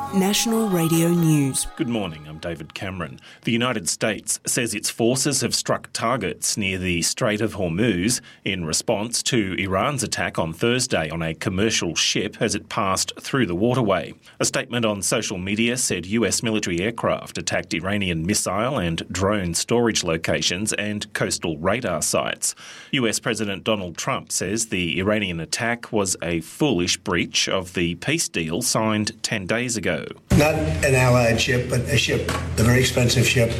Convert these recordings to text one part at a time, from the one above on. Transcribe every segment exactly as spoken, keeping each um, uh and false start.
National Radio News. Good morning, I'm David Cameron. The United States says its forces have struck targets near the Strait of Hormuz in response to Iran's attack on Thursday on a commercial ship as it passed through the waterway. A statement on social media said U S military aircraft attacked Iranian missile and drone storage locations and coastal radar sites. U S President Donald Trump says the Iranian attack was a foolish breach of the peace deal signed ten days ago. Not an Allied ship, but a ship, a very expensive ship,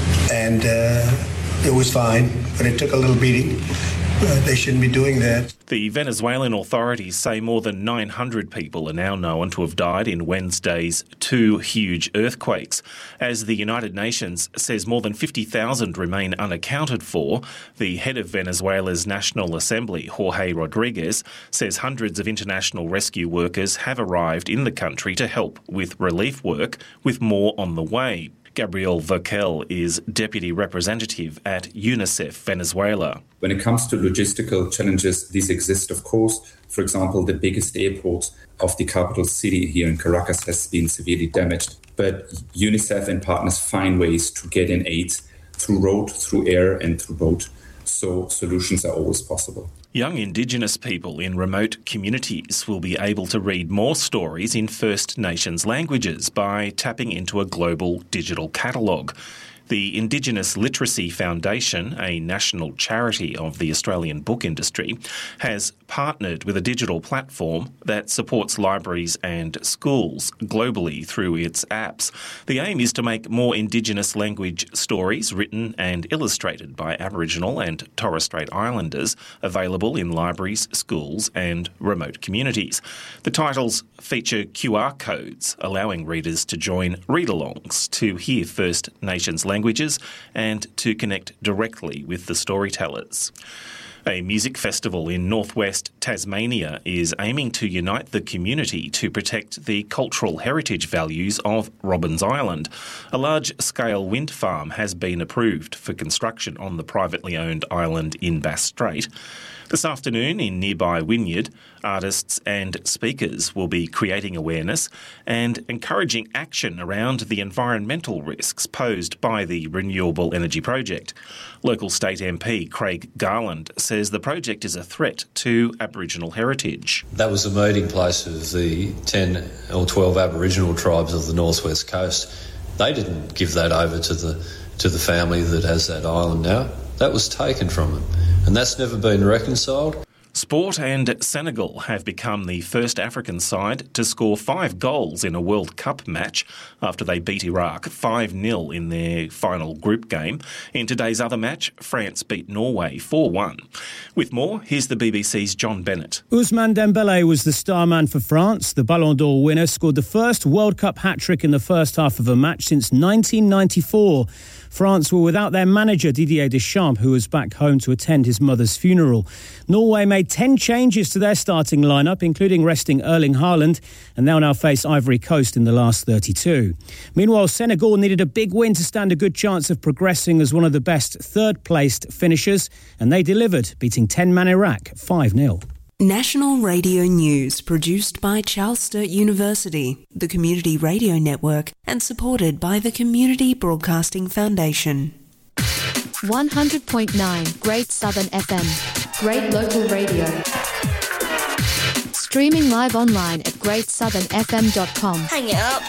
and uh, it was fine, but it took a little beating. Uh, they shouldn't be doing that. The Venezuelan authorities say more than nine hundred people are now known to have died in Wednesday's two huge earthquakes. As the United Nations says more than fifty thousand remain unaccounted for, the head of Venezuela's National Assembly, Jorge Rodriguez, says hundreds of international rescue workers have arrived in the country to help with relief work, with more on the way. Gabriel Verkel is Deputy Representative at UNICEF Venezuela. When it comes to logistical challenges, these exist, of course. For example, the biggest airport of the capital city here in Caracas has been severely damaged. But UNICEF and partners find ways to get in aid through road, through air and through boat. So solutions are always possible. Young Indigenous people in remote communities will be able to read more stories in First Nations languages by tapping into a global digital catalogue. The Indigenous Literacy Foundation, a national charity of the Australian book industry, has partnered with a digital platform that supports libraries and schools globally through its apps. The aim is to make more Indigenous language stories written and illustrated by Aboriginal and Torres Strait Islanders available in libraries, schools and remote communities. The titles feature Q R codes allowing readers to join read-alongs to hear First Nations language languages and to connect directly with the storytellers. A music festival in northwest Tasmania is aiming to unite the community to protect the cultural heritage values of Robbins Island. A large-scale wind farm has been approved for construction on the privately owned island in Bass Strait. This afternoon in nearby Wynyard, artists and speakers will be creating awareness and encouraging action around the environmental risks posed by the renewable energy project. Local state M P Craig Garland says the project is a threat to Aboriginal heritage. That was the meeting place of the ten or twelve Aboriginal tribes of the northwest coast. They didn't give that over to the to the family that has that island now. That was taken from them. And that's never been reconciled. Sport and Senegal have become the first African side to score five goals in a World Cup match after they beat Iraq five nil in their final group game. In today's other match, France beat Norway four one. With more, here's the B B C's John Bennett. Ousmane Dembélé was the star man for France. The Ballon d'Or winner scored the first World Cup hat-trick in the first half of a match since nineteen ninety-four. France were without their manager Didier Deschamps, who was back home to attend his mother's funeral. Norway made ten changes to their starting lineup, including resting Erling Haaland, and they'll now face Ivory Coast in the last thirty-two. Meanwhile, Senegal needed a big win to stand a good chance of progressing as one of the best third-placed finishers, and they delivered, beating ten-man Iraq five nil. National Radio News, produced by Charles Sturt University, the Community Radio Network, and supported by the Community Broadcasting Foundation. one hundred point nine Great Southern F M. Great local radio. Streaming live online at great southern f m dot com. Hang it up.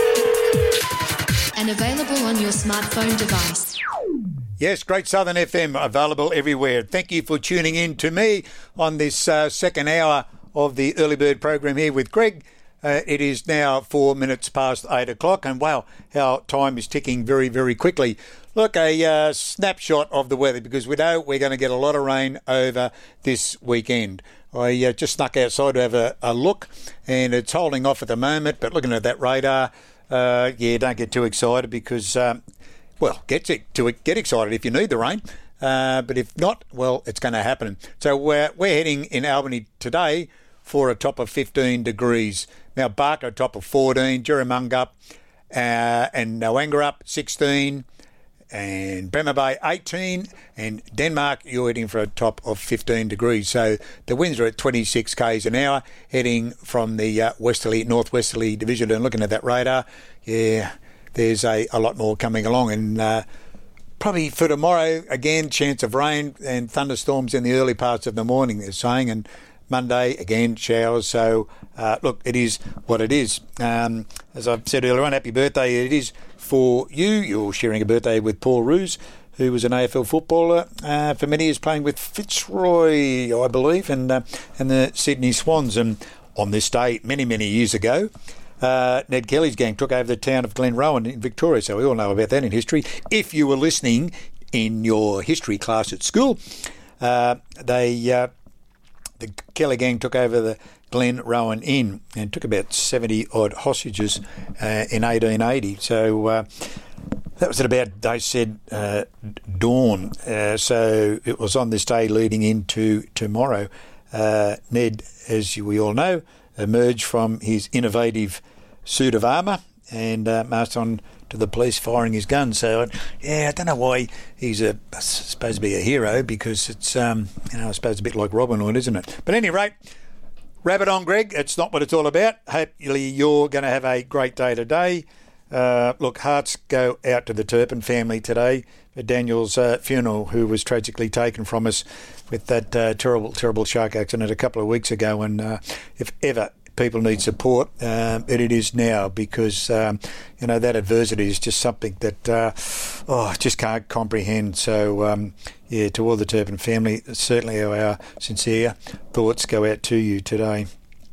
And available on your smartphone device. Yes, Great Southern F M, available everywhere. Thank you for tuning in to me on this uh, second hour of the Early Bird program here with Greg. Uh, it is now four minutes past eight o'clock, and wow, how time is ticking very, very quickly. Look, a uh, snapshot of the weather, because we know we're going to get a lot of rain over this weekend. I uh, just snuck outside to have a, a look, and it's holding off at the moment, but looking at that radar, uh, yeah, don't get too excited because... Um, Well, get to, to get excited if you need the rain, uh, but if not, well, it's going to happen. So we're we're heading in Albany today for a top of fifteen degrees. Now Barker a top of fourteen, Jerramungup uh, and Noanga up sixteen, and Bremer Bay eighteen, and Denmark you're heading for a top of fifteen degrees. So the winds are at twenty-six k's an hour, heading from the uh, westerly, northwesterly division. And looking at that radar, yeah, there's a, a lot more coming along. And uh, probably for tomorrow, again, chance of rain and thunderstorms in the early parts of the morning, they're saying. And Monday, again, showers. So, uh, look, it is what it is. Um, as I've said earlier on, happy birthday. It is for you. You're sharing a birthday with Paul Roos, who was an A F L footballer uh, for many years, playing with Fitzroy, I believe, and, uh, and the Sydney Swans. And on this day, many, many years ago, uh, Ned Kelly's gang took over the town of Glenrowan in Victoria. So we all know about that in history. If you were listening in your history class at school, uh, they... Uh, The Kelly gang took over the Glenrowan Inn and took about seventy-odd hostages uh, in eighteen eighty. So uh, that was at about, they said, uh, dawn. Uh, so it was on this day leading into tomorrow. Uh, Ned, as we all know, emerged from his innovative suit of armour and uh, marched on to the police firing his gun. So, yeah, I don't know why he's a, supposed to be a hero, because it's, um, you know, I suppose a bit like Robin Hood, isn't it? But at any rate, rabbit on, Greg. It's not what it's all about. Hopefully you're going to have a great day today. Uh, look, hearts go out to the Turpin family today for Daniel's uh, funeral, who was tragically taken from us with that uh, terrible, terrible shark accident a couple of weeks ago. And uh, if ever people need support, um, and it is now, because um, you know, that adversity is just something that uh, oh, just can't comprehend. So um, yeah, to all the Turpin family, certainly our sincere thoughts go out to you today.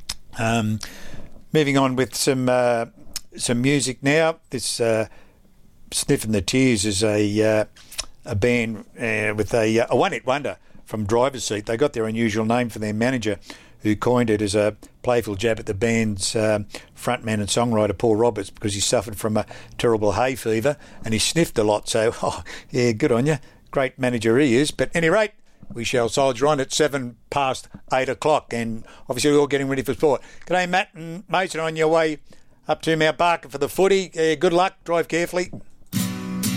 Um, moving on with some uh, some music now. This uh, Sniffing the Tears is a uh, a band uh, with a, a one-hit wonder from Driver's Seat. They got their unusual name for their manager, who coined it as a playful jab at the band's uh, frontman and songwriter Paul Roberts, because he suffered from a terrible hay fever and he sniffed a lot. So, oh, yeah, good on you. Great manager he is. But at any rate, we shall soldier on at seven past eight o'clock, and obviously we're all getting ready for sport. G'day, Matt and Mason, on your way up to Mount Barker for the footy. Uh, good luck. Drive carefully.